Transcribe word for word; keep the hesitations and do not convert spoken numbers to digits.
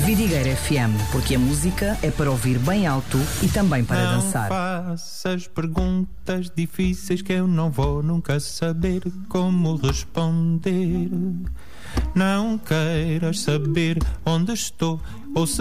Vidigueira F M, porque a música é para ouvir bem alto e também para não dançar. Não faças perguntas difíceis que eu não vou nunca saber como responder. Não queiras saber onde estou ou se